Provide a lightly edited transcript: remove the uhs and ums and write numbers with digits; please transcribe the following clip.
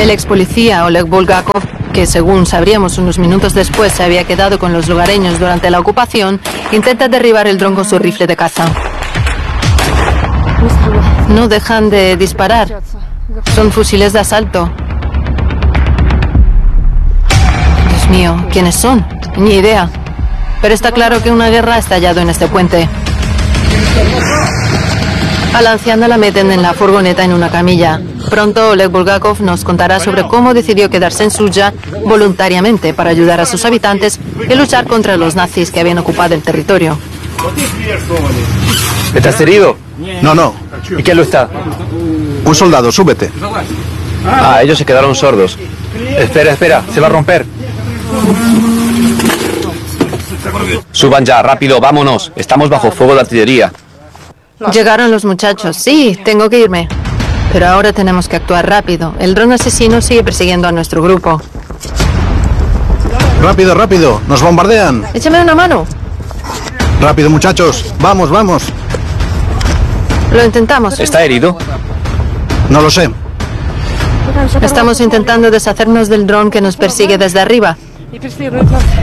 El ex policía Oleg Bulgakov, que según sabríamos unos minutos después se había quedado con los lugareños durante la ocupación, intenta derribar el dron con su rifle de caza. No dejan de disparar. Son fusiles de asalto. Dios mío, ¿quiénes son? Ni idea. Pero está claro que una guerra ha estallado en este puente. A la anciana la meten en la furgoneta en una camilla. Pronto Oleg Bulgakov nos contará sobre cómo decidió quedarse en Sudzha voluntariamente para ayudar a sus habitantes y luchar contra los nazis que habían ocupado el territorio. ¿Estás herido? No. ¿Y quién lo está? Un soldado, súbete. Ah, ellos se quedaron sordos. Espera, se va a romper. Suban ya, rápido, vámonos. Estamos bajo fuego de artillería. Llegaron los muchachos. Sí, tengo que irme. Pero ahora tenemos que actuar rápido. El dron asesino sigue persiguiendo a nuestro grupo. Rápido, nos bombardean. Échame una mano. Rápido, muchachos, vamos. Lo intentamos. ¿Está herido? No lo sé. Estamos intentando deshacernos del dron que nos persigue desde arriba.